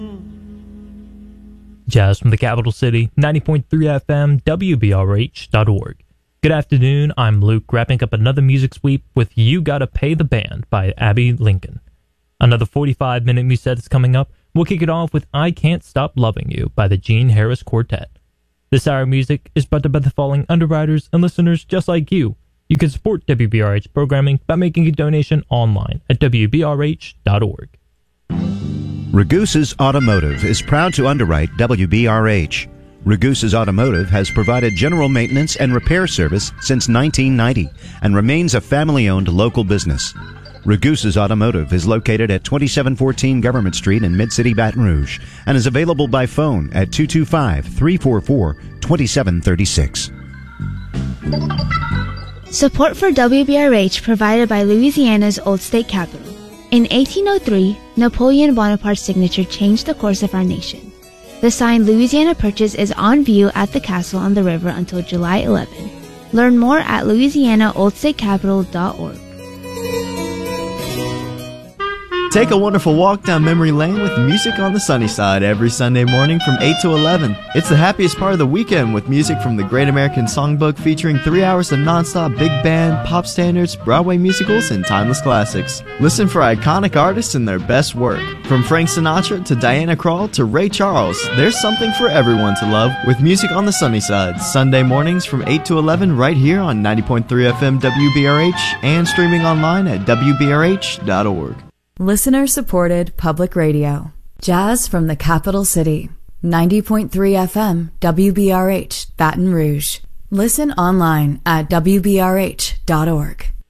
Jazz from the capital city, 90.3 FM, WBRH.org. Good afternoon, I'm Luke, wrapping up another music sweep with You Gotta Pay the Band by Abby Lincoln. Another 45-minute music set is coming up. We'll kick it off with I Can't Stop Loving You by the Gene Harris Quartet. This hour of music is brought to you by the following underwriters and listeners just like you. You can support WBRH programming by making a donation online at WBRH.org. Ragusa's Automotive is proud to underwrite WBRH. Ragusa's Automotive has provided general maintenance and repair service since 1990 and remains a family-owned local business. Ragusa's Automotive is located at 2714 Government Street in Mid-City Baton Rouge and is available by phone at 225-344-2736. Support for WBRH provided by Louisiana's Old State Capitol. In 1803, Napoleon Bonaparte's signature changed the course of our nation. The sign Louisiana Purchase is on view at the castle on the river until July 11. Learn more at louisianaoldstatecapital.org. Take a wonderful walk down memory lane with music on the sunny side every Sunday morning from 8 to 11. It's the happiest part of the weekend with music from the Great American Songbook featuring 3 hours of nonstop big band, pop standards, Broadway musicals, and timeless classics. Listen for iconic artists and their best work. From Frank Sinatra to Diana Krall to Ray Charles, there's something for everyone to love with music on the sunny side. Sunday mornings from 8 to 11 right here on 90.3 FM WBRH and streaming online at WBRH.org. Listener-supported public radio. Jazz from the capital city. 90.3 FM, WBRH, Baton Rouge. Listen online at WBRH.org.